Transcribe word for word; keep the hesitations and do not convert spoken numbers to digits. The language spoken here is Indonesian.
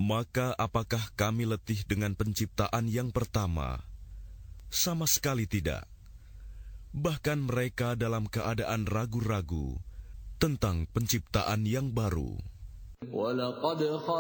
Maka apakah kami letih dengan penciptaan yang pertama? Sama sekali tidak. Bahkan mereka dalam keadaan ragu-ragu tentang penciptaan yang baru.